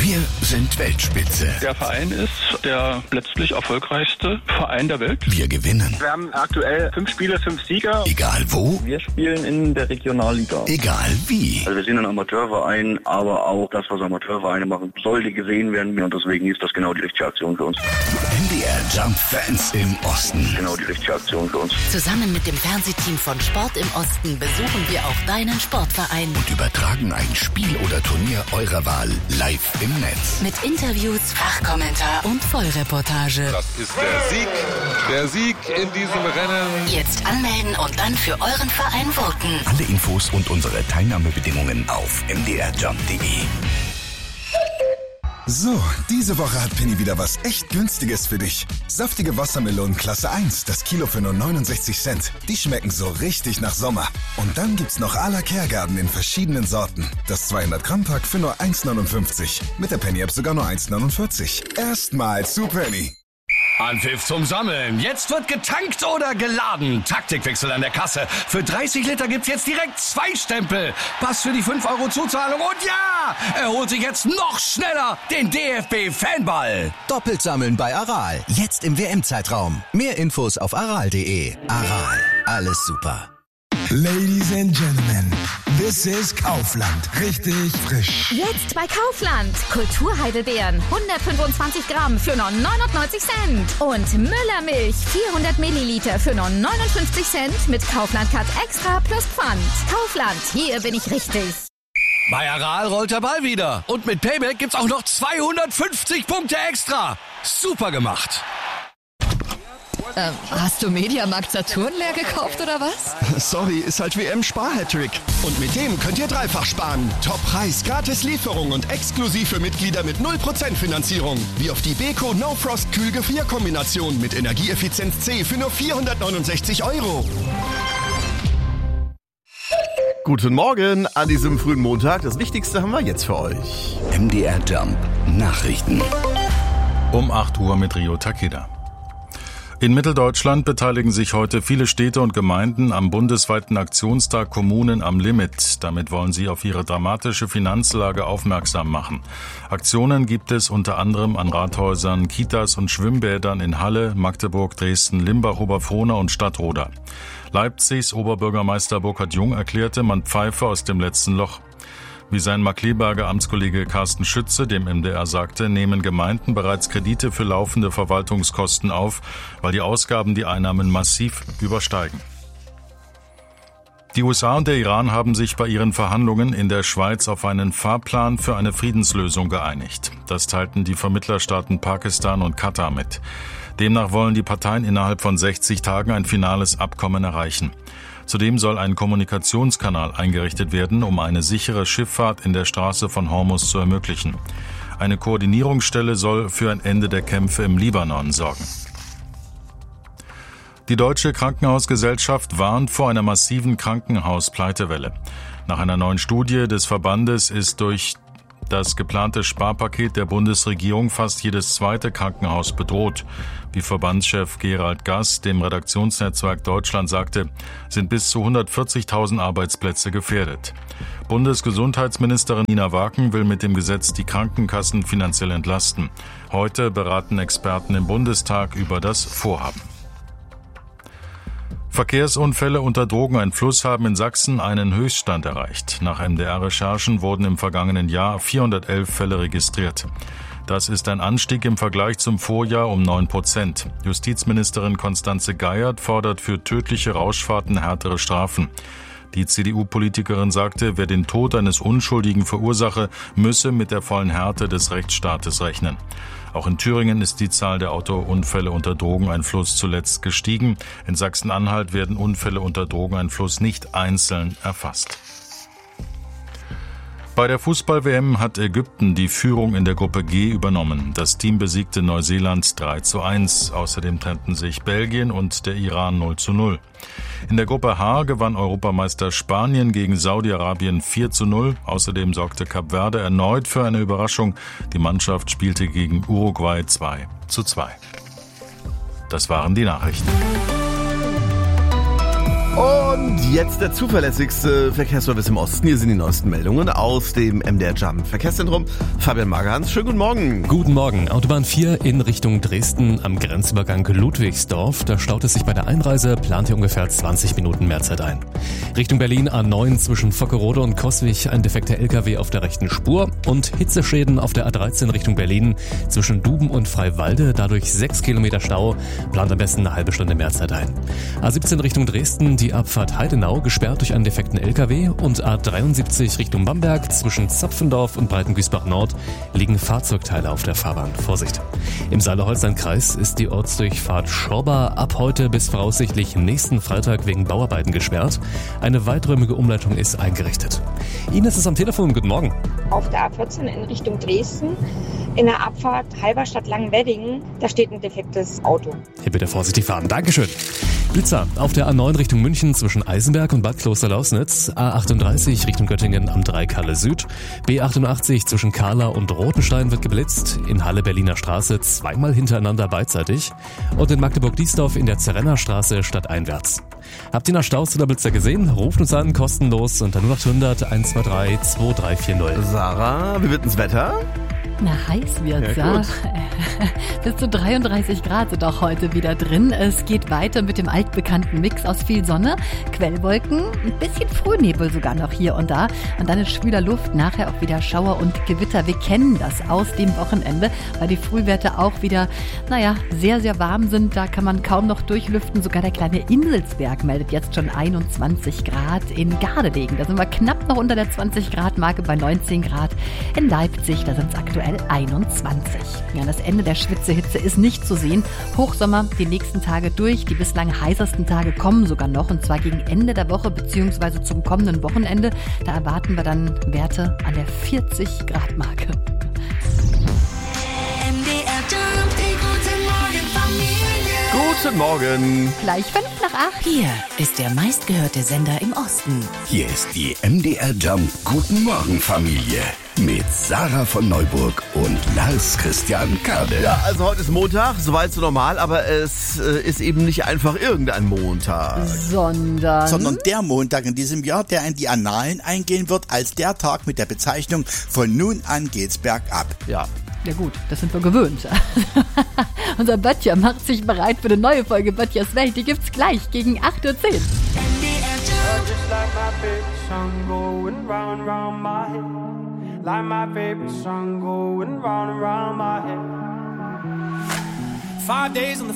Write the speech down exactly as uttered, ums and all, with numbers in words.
Wir sind Weltspitze. Der Verein ist der letztlich erfolgreichste Verein der Welt. Wir gewinnen. Wir haben aktuell fünf Spiele, fünf Sieger. Egal wo. Wir spielen in der Regionalliga. Egal wie. Also wir sind ein Amateurverein, aber auch das, was Amateurvereine machen, sollte gesehen werden. Und deswegen ist das genau die richtige Aktion für uns. M D R Jump Fans im Osten. Genau die richtige Aktion für uns. Zusammen mit dem Fernsehteam von Sport im Osten besuchen wir auch deinen Sportverein. Und übertragen ein Spiel oder Turnier eurer Wahl live im Netz. Mit Interviews, Fachkommentar und Vollreportage. Das ist der Sieg, der Sieg in diesem Rennen. Jetzt anmelden und dann für euren Verein voten. Alle Infos und unsere Teilnahmebedingungen auf m d r jump punkt d e. So, diese Woche hat Penny wieder was echt Günstiges für dich. Saftige Wassermelonen Klasse eins, das Kilo für nur neunundsechzig Cent. Die schmecken so richtig nach Sommer. Und dann gibt's noch à la Kergarten in verschiedenen Sorten. Das zweihundert Gramm Pack für nur eins neunundfünfzig. Mit der Penny App sogar nur eins neunundvierzig. Erstmal zu Penny. Anpfiff zum Sammeln. Jetzt wird getankt oder geladen. Taktikwechsel an der Kasse. Für dreißig Liter gibt's jetzt direkt zwei Stempel. Pass für die fünf Euro Zuzahlung. Und ja, er holt sich jetzt noch schneller den D F B-Fanball. Doppelt sammeln bei Aral. Jetzt im W M-Zeitraum. Mehr Infos auf aral punkt de. Aral. Alles super. Ladies and Gentlemen, this is Kaufland. Richtig frisch. Jetzt bei Kaufland. Kulturheidelbeeren, hundertfünfundzwanzig Gramm für nur neunundneunzig Cent. Und Müllermilch, vierhundert Milliliter für nur neunundfünfzig Cent mit Kaufland Cut Extra plus Pfand. Kaufland, hier bin ich richtig. Bei Aral rollt der Ball wieder. Und mit Payback gibt's auch noch zweihundertfünfzig Punkte extra. Super gemacht. Ähm, hast du Mediamarkt Saturn leer gekauft oder was? Sorry, ist halt W M-Spar-Hattrick. Und mit dem könnt ihr dreifach sparen. Top-Preis, gratis Lieferung und exklusiv für Mitglieder mit null Prozent Finanzierung. Wie auf die Beko No Frost Kühl-Gefrier-Kombination mit Energieeffizienz C für nur vierhundertneunundsechzig Euro. Guten Morgen an diesem frühen Montag. Das Wichtigste haben wir jetzt für euch. M D R Jump Nachrichten. Um acht Uhr mit Rio Takeda. In Mitteldeutschland beteiligen sich heute viele Städte und Gemeinden am bundesweiten Aktionstag Kommunen am Limit. Damit wollen sie auf ihre dramatische Finanzlage aufmerksam machen. Aktionen gibt es unter anderem an Rathäusern, Kitas und Schwimmbädern in Halle, Magdeburg, Dresden, Limbach, Oberfrohna und Stadtroda. Leipzigs Oberbürgermeister Burkhard Jung erklärte, man pfeife aus dem letzten Loch. Wie sein Markkleeberger Amtskollege Carsten Schütze dem M D R sagte, nehmen Gemeinden bereits Kredite für laufende Verwaltungskosten auf, weil die Ausgaben die Einnahmen massiv übersteigen. Die U S A und der Iran haben sich bei ihren Verhandlungen in der Schweiz auf einen Fahrplan für eine Friedenslösung geeinigt. Das teilten die Vermittlerstaaten Pakistan und Katar mit. Demnach wollen die Parteien innerhalb von sechzig Tagen ein finales Abkommen erreichen. Zudem soll ein Kommunikationskanal eingerichtet werden, um eine sichere Schifffahrt in der Straße von Hormuz zu ermöglichen. Eine Koordinierungsstelle soll für ein Ende der Kämpfe im Libanon sorgen. Die Deutsche Krankenhausgesellschaft warnt vor einer massiven Krankenhauspleitewelle. Nach einer neuen Studie des Verbandes ist durch das geplante Sparpaket der Bundesregierung fast jedes zweite Krankenhaus bedroht. Wie Verbandschef Gerald Gass dem Redaktionsnetzwerk Deutschland sagte, sind bis zu hundertvierzigtausend Arbeitsplätze gefährdet. Bundesgesundheitsministerin Nina Waken will mit dem Gesetz die Krankenkassen finanziell entlasten. Heute beraten Experten im Bundestag über das Vorhaben. Verkehrsunfälle unter Drogeneinfluss haben in Sachsen einen Höchststand erreicht. Nach M D R-Recherchen wurden im vergangenen Jahr vierhundertelf Fälle registriert. Das ist ein Anstieg im Vergleich zum Vorjahr um neun Prozent. Justizministerin Constanze Geiert fordert für tödliche Rauschfahrten härtere Strafen. Die C D U-Politikerin sagte, wer den Tod eines Unschuldigen verursache, müsse mit der vollen Härte des Rechtsstaates rechnen. Auch in Thüringen ist die Zahl der Autounfälle unter Drogeneinfluss zuletzt gestiegen. In Sachsen-Anhalt werden Unfälle unter Drogeneinfluss nicht einzeln erfasst. Bei der Fußball-W M hat Ägypten die Führung in der Gruppe G übernommen. Das Team besiegte Neuseeland drei zu eins. Außerdem trennten sich Belgien und der Iran null zu null. In der Gruppe H gewann Europameister Spanien gegen Saudi-Arabien vier zu null. Außerdem sorgte Kap Verde erneut für eine Überraschung. Die Mannschaft spielte gegen Uruguay zwei zu zwei. Das waren die Nachrichten. Und jetzt der zuverlässigste Verkehrsservice im Osten. Hier sind die neuesten Meldungen aus dem M D R Jump Verkehrszentrum. Fabian Magerhans, schönen guten Morgen. Guten Morgen. Autobahn vier in Richtung Dresden am Grenzübergang Ludwigsdorf. Da staut es sich bei der Einreise, plant hier ungefähr zwanzig Minuten Mehrzeit ein. Richtung Berlin A neun zwischen Vockerode und Coswig ein defekter L K W auf der rechten Spur und Hitzeschäden auf der A dreizehn Richtung Berlin zwischen Duben und Freiwalde. Dadurch sechs Kilometer Stau, plant am besten eine halbe Stunde Mehrzeit ein. A siebzehn Richtung Dresden, die Abfahrt Heidenau gesperrt durch einen defekten L K W und A dreiundsiebzig Richtung Bamberg zwischen Zapfendorf und Breitengüßbach Nord liegen Fahrzeugteile auf der Fahrbahn. Vorsicht! Im Saale-Holstein-Kreis ist die Ortsdurchfahrt Schorba ab heute bis voraussichtlich nächsten Freitag wegen Bauarbeiten gesperrt. Eine weiträumige Umleitung ist eingerichtet. Ines ist am Telefon. Guten Morgen. Auf der A vierzehn in Richtung Dresden, in der Abfahrt Halberstadt Langenwedding, da steht ein defektes Auto. Hier bitte vorsichtig fahren. Dankeschön. Blitzer auf der A neun Richtung München zwischen Eisenberg und Bad Kloster-Lausnitz, A achtunddreißig Richtung Göttingen am Dreikalle Süd, B achtundachtzig zwischen Kahla und Rotenstein wird geblitzt, in Halle Berliner Straße zweimal hintereinander beidseitig und in Magdeburg-Diesdorf in der Zerenner Straße stadteinwärts. Habt ihr nach Staus oder Blitzer gesehen? Ruft uns an, kostenlos unter null achthundert eins zwei drei zwei drei vier null. Sarah, wie wird denn das Wetter? Na, heiß wird's, ja. ja. Bis zu dreiunddreißig Grad sind auch heute wieder drin. Es geht weiter mit dem altbekannten Mix aus viel Sonne, Quellwolken, ein bisschen Frühnebel sogar noch hier und da. Und dann in schwüler Luft, nachher auch wieder Schauer und Gewitter. Wir kennen das aus dem Wochenende, weil die Frühwerte auch wieder, naja, sehr, sehr warm sind. Da kann man kaum noch durchlüften. Sogar der kleine Inselsberg meldet jetzt schon einundzwanzig Grad in Gardelegen. Da sind wir knapp noch unter der zwanzig Grad Marke bei neunzehn Grad. In Leipzig, da sind es aktuell einundzwanzig. Ja, das Ende der Schwitzehitze ist nicht zu sehen. Hochsommer die nächsten Tage durch. Die bislang heißesten Tage kommen sogar noch, und zwar gegen Ende der Woche bzw. zum kommenden Wochenende. Da erwarten wir dann Werte an der vierzig Grad Marke. Guten Morgen. Gleich fünf nach acht. Hier ist der meistgehörte Sender im Osten. Hier ist die M D R Jump Guten Morgen Familie mit Sarah von Neuburg und Lars Christian Kade. Ja, also heute ist Montag, soweit so normal, aber es äh, ist eben nicht einfach irgendein Montag. Sondern... Sondern der Montag in diesem Jahr, der in die Annalen eingehen wird, als der Tag mit der Bezeichnung von nun an geht's bergab. Ja. Ja gut, das sind wir gewöhnt. Unser Böttcher macht sich bereit für eine neue Folge Böttchers Welt. Die gibt's gleich gegen acht Uhr zehn. Five days on the